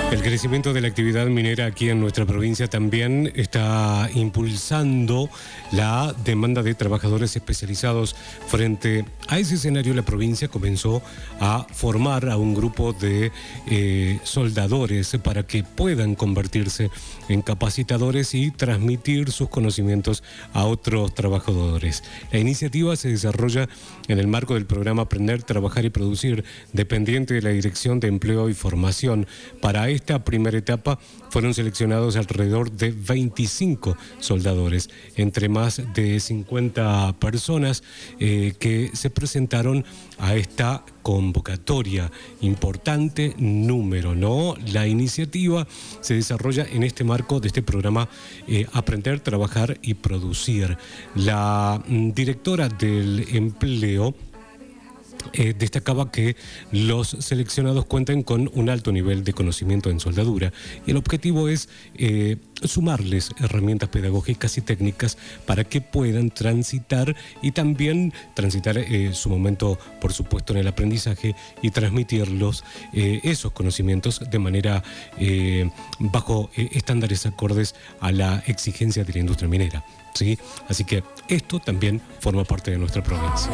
El crecimiento de la actividad minera aquí en nuestra provincia también está impulsando la demanda de trabajadores especializados. Frente a ese escenario, la provincia comenzó a formar a un grupo de soldadores para que puedan convertirse en capacitadores y transmitir sus conocimientos a otros trabajadores. La iniciativa se desarrolla en el marco del programa Aprender, Trabajar y Producir, dependiente de la Dirección de Empleo y Formación. Para esta primera etapa fueron seleccionados alrededor de 25 soldadores, entre más de 50 personas que se presentaron a esta convocatoria. Importante número, ¿no? La iniciativa se desarrolla en este marco de este programa Aprender, Trabajar y Producir. La directora del empleo destacaba que los seleccionados cuentan con un alto nivel de conocimiento en soldadura y el objetivo es sumarles herramientas pedagógicas y técnicas para que puedan transitar y también transitar su momento, por supuesto, en el aprendizaje y transmitirlos esos conocimientos de manera bajo estándares acordes a la exigencia de la industria minera. ¿Sí? Así que esto también forma parte de nuestra provincia.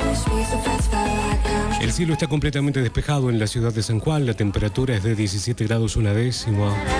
El cielo está completamente despejado en la ciudad de San Juan, la temperatura es de 17 grados una décima.